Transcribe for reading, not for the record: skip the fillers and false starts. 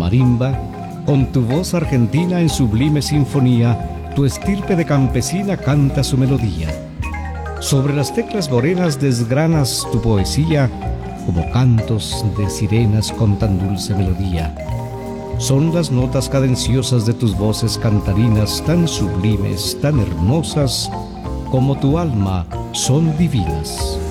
marimba, con tu voz argentina en sublime sinfonía, tu estirpe de campesina canta su melodía. Sobre las teclas morenas desgranas tu poesía, como cantos de sirenas con tan dulce melodía. Son las notas cadenciosas de tus voces cantarinas, tan sublimes, tan hermosas, como tu alma son divinas.